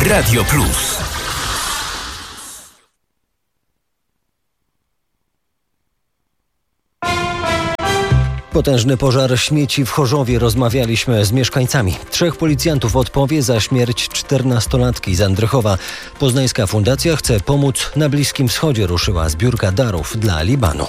Radio Plus. Potężny pożar śmieci w Chorzowie. Rozmawialiśmy z mieszkańcami. 3 policjantów odpowie za śmierć 14-latki z Andrychowa. Poznańska Fundacja chce pomóc. Na Bliskim Wschodzie ruszyła zbiórka darów dla Libanu.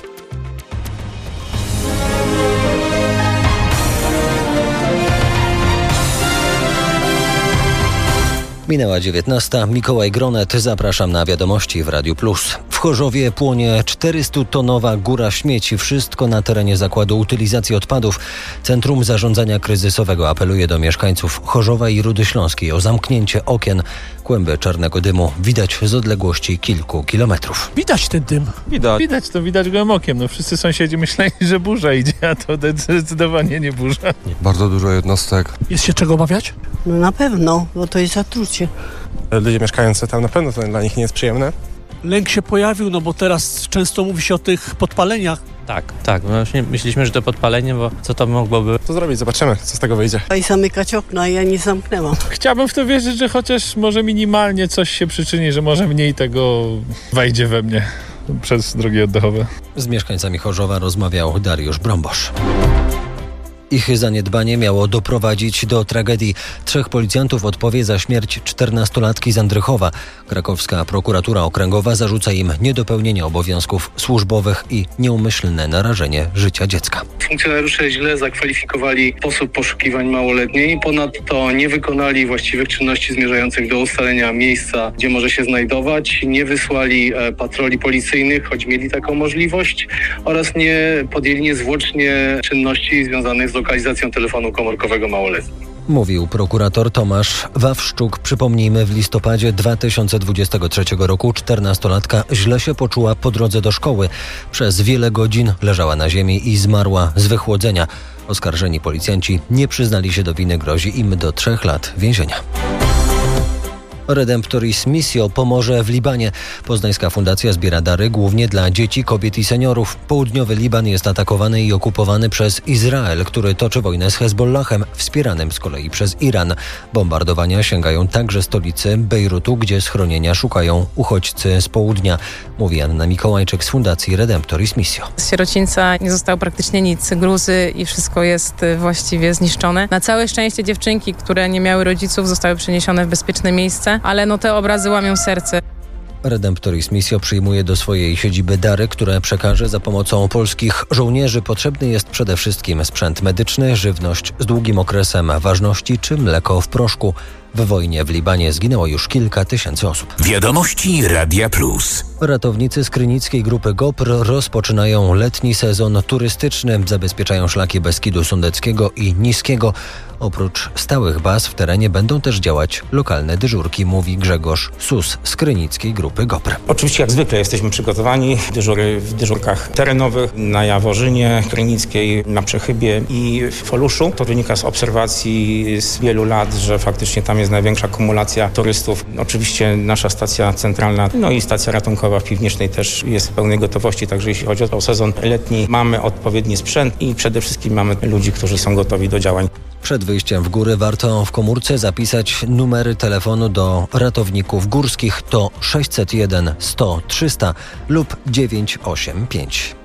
Minęła 19. Mikołaj Gronet. Zapraszam na wiadomości w Radiu Plus. W Chorzowie płonie 400-tonowa góra śmieci. Wszystko na terenie zakładu utylizacji odpadów. Centrum Zarządzania Kryzysowego apeluje do mieszkańców Chorzowa i Rudy Śląskiej o zamknięcie okien. Kłęby czarnego dymu widać z odległości kilku kilometrów. Widać ten dym. Widać gołym okiem. No, wszyscy sąsiedzi myśleli, że burza idzie, a to zdecydowanie nie burza. Bardzo dużo jednostek. Jest się czego obawiać? No na pewno, bo to jest zatrucie. Ludzie mieszkający tam na pewno to dla nich nie jest przyjemne. Lęk się pojawił, no bo teraz często mówi się o tych podpaleniach. Tak. No właśnie myśleliśmy, że to podpalenie, bo co to mogłoby... Co zrobić? Zobaczymy, co z tego wyjdzie. I zamykać okna, ja nie zamknęłam. Chciałbym w to wierzyć, że chociaż może minimalnie coś się przyczyni, że może mniej tego wejdzie we mnie przez drogi oddechowe. Z mieszkańcami Chorzowa rozmawiał Dariusz Brąbosz. Ich zaniedbanie miało doprowadzić do tragedii. 3 policjantów odpowie za śmierć 14-latki z Andrychowa. Krakowska prokuratura okręgowa zarzuca im niedopełnienie obowiązków służbowych i nieumyślne narażenie życia dziecka. Funkcjonariusze źle zakwalifikowali sposób poszukiwań małoletniej. Ponadto nie wykonali właściwych czynności zmierzających do ustalenia miejsca, gdzie może się znajdować. Nie wysłali patroli policyjnych, choć mieli taką możliwość. Oraz nie podjęli niezwłocznie czynności związanych z lokalizacją telefonu komórkowego małoletnich. Mówił prokurator Tomasz Wawrzczuk. Przypomnijmy, w listopadzie 2023 roku 14-latka źle się poczuła po drodze do szkoły. Przez wiele godzin leżała na ziemi i zmarła z wychłodzenia. Oskarżeni policjanci nie przyznali się do winy, grozi im do 3 lat więzienia. Redemptoris Missio pomoże w Libanie. Poznańska Fundacja zbiera dary głównie dla dzieci, kobiet i seniorów. Południowy Liban jest atakowany i okupowany przez Izrael, który toczy wojnę z Hezbollahem, wspieranym z kolei przez Iran. Bombardowania sięgają także stolicy Bejrutu, gdzie schronienia szukają uchodźcy z południa. Mówi Anna Mikołajczyk z Fundacji Redemptoris Missio. Z sierocińca nie zostało praktycznie nic, gruzy i wszystko jest właściwie zniszczone. Na całe szczęście dziewczynki, które nie miały rodziców, zostały przeniesione w bezpieczne miejsce. Ale te obrazy łamią serce. Redemptoris Missio przyjmuje do swojej siedziby dary, które przekaże za pomocą polskich żołnierzy. Potrzebny jest przede wszystkim sprzęt medyczny, żywność z długim okresem ważności czy mleko w proszku. W wojnie w Libanie zginęło już kilka tysięcy osób. Wiadomości Radia Plus. Ratownicy z krynickiej grupy GOPR rozpoczynają letni sezon turystyczny. Zabezpieczają szlaki Beskidu Sundeckiego i Niskiego. Oprócz stałych baz w terenie będą też działać lokalne dyżurki, mówi Grzegorz Sus z krynickiej grupy GOPR. Oczywiście jak zwykle jesteśmy przygotowani. Dyżury w dyżurkach terenowych, na Jaworzynie Krynickiej, na Przechybie i w Foluszu. To wynika z obserwacji z wielu lat, że faktycznie tam jest największa kumulacja turystów. Oczywiście nasza stacja centralna, i stacja ratunkowa w Piwnicznej też jest w pełnej gotowości, także jeśli chodzi o sezon letni, mamy odpowiedni sprzęt i przede wszystkim mamy ludzi, którzy są gotowi do działań. Przed wyjściem w góry warto w komórce zapisać numery telefonu do ratowników górskich. To 601 100 300 lub 985.